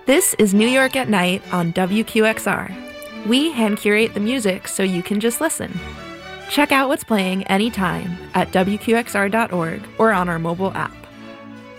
This is New York at Night on WQXR. We hand curate the music so you can just listen. Check out what's playing anytime at WQXR.org or on our mobile app.